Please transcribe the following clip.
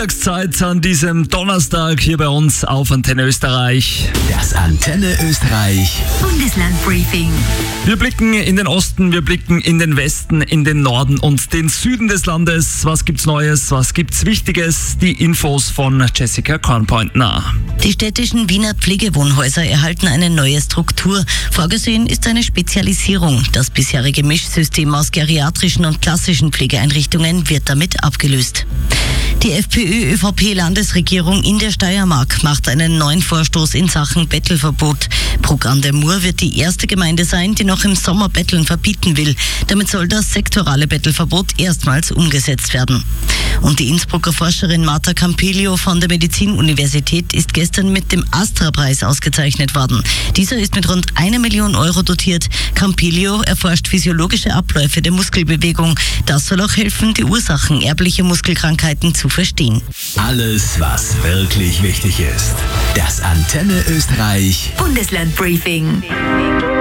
Mittagszeit an diesem Donnerstag hier bei uns auf Antenne Österreich. Das Antenne Österreich Bundeslandbriefing. Wir blicken in den Osten, wir blicken in den Westen, in den Norden und den Süden des Landes. Was gibt's Neues, was gibt's Wichtiges? Die Infos von Jessica Kornpointner. Die städtischen Wiener Pflegewohnhäuser erhalten eine neue Struktur. Vorgesehen ist eine Spezialisierung. Das bisherige Mischsystem aus geriatrischen und klassischen Pflegeeinrichtungen wird damit abgelöst. Die FPÖ-ÖVP-Landesregierung in der Steiermark macht einen neuen Vorstoß in Sachen Bettelverbot. Programm der Mur wird die erste Gemeinde sein, die noch im Sommer Betteln verbieten will. Damit soll das sektorale Bettelverbot erstmals umgesetzt werden. Und die Innsbrucker Forscherin Marta Campilio von der Medizinuniversität ist gestern mit dem Astra-Preis ausgezeichnet worden. Dieser ist mit rund 1 Million Euro dotiert. Campilio erforscht physiologische Abläufe der Muskelbewegung. Das soll auch helfen, die Ursachen erblicher Muskelkrankheiten zu verstehen. Alles, was wirklich wichtig ist. Das Antenne Österreich Bundeslandbriefing.